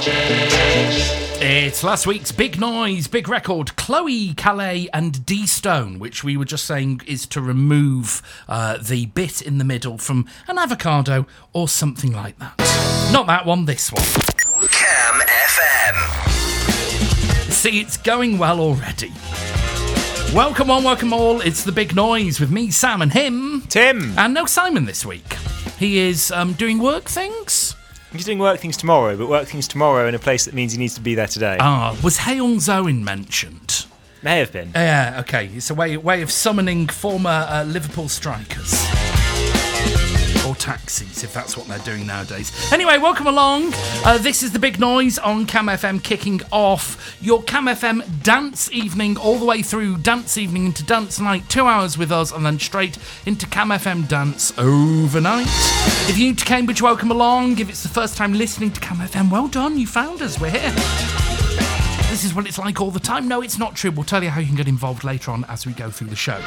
It's last week's big noise, big record, Chloe, Calais and D Stone, which we were just saying is to remove the bit in the middle from an avocado or something like that. Not that one, this one. Cam FM. See, it's going well already. Welcome on, welcome all. It's the big noise with me, Sam, and him, Tim. And no Simon this week. He is doing work things. He's doing work things tomorrow, but work things tomorrow in a place that means he needs to be there today. Was Haeun Zoin mentioned? May have been. Yeah, okay. It's a way of summoning former Liverpool strikers. Or taxis, if that's what they're doing nowadays. Anyway, welcome along. This is the big noise on Cam FM, kicking off your Cam FM dance evening, all the way through dance evening into dance night, 2 hours with us, and then straight into Cam FM dance overnight. If you're new to Cambridge, welcome along. If it's the first time listening to Cam FM, well done, you found us, we're here. This is what it's like all the time. No, it's not true. We'll tell you how you can get involved later on as we go through the show.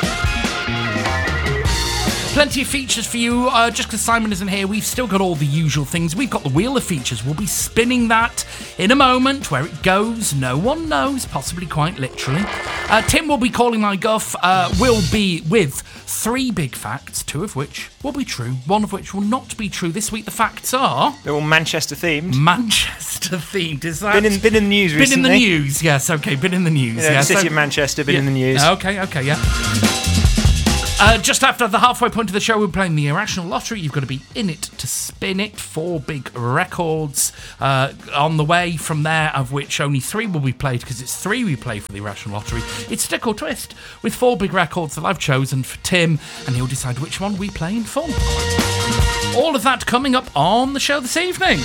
Plenty of features for you. Just because Simon isn't here, we've still got all the usual things. We've got the wheel of features. We'll be spinning that in a moment. Where it goes, no one knows, possibly quite literally. Tim will be calling my guff. We'll be with 3 big facts, 2 of which will be true, 1 of which will not be true. This week the facts are... They're all Manchester themed. Manchester themed, is that? Been in the news recently. Been in the news, yes, okay, been in the news. The city of Manchester, been in the news. Okay, yeah. Just after the halfway point of the show, we're playing the Irrational Lottery. You've got to be in it to spin it. 4 big records on the way from there, of which only 3 will be played, because it's 3 we play for the Irrational Lottery. It's Stick or Twist, with 4 big records that I've chosen for Tim, and he'll decide which one we play in full. All of that coming up on the show this evening.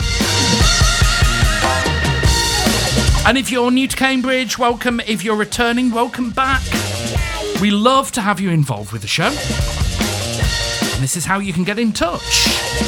And if you're new to Cambridge, welcome. If you're returning, welcome back. We love to have you involved with the show. And this is how you can get in touch.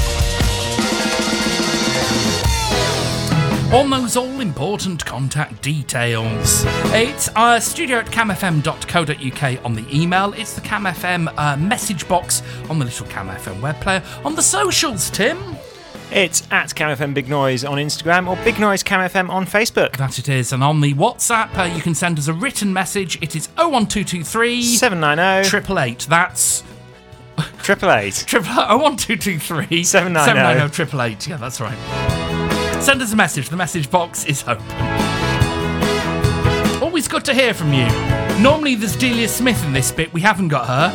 On those all-important contact details. It's studio@camfm.co.uk on the email. It's the Cam FM message box on the little Cam FM web player. On the socials, Tim. It's at Cam FM Big Noise on Instagram or Big Noise Cam FM on Facebook. That it is. And on the WhatsApp, you can send us a written message. It is 01223 790 888. That's 888. 01223 790 888. Yeah, that's right. Send us a message. The message box is open. Always good to hear from you. Normally there's Delia Smith in this bit. We haven't got her.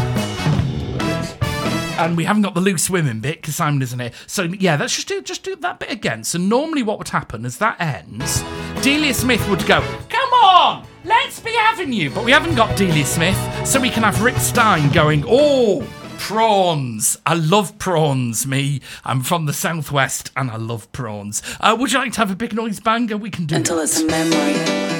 And we haven't got the loose women bit because Simon isn't here. So yeah, let's just do that bit again. So normally what would happen as that ends, Delia Smith would go, "Come on, let's be having you." But we haven't got Delia Smith, so we can have Rick Stein going, "Oh, prawns. I love prawns, me. I'm from the southwest and I love prawns." Would you like to have a big noise banger? We can do until that. It's a memory.